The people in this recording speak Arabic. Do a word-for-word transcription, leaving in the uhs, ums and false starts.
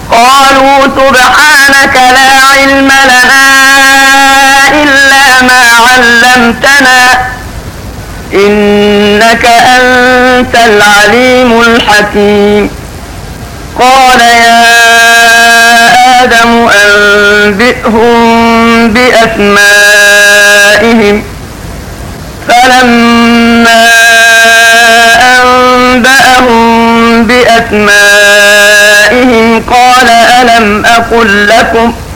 قالوا سبحانك لا علم لنا إلا ما علمتنا إنك أنت العليم الحكيم. قال يا آدم أنبئهم بأسمائهم فلما أنبأهم بأسمائهم قال ألم أقل لكم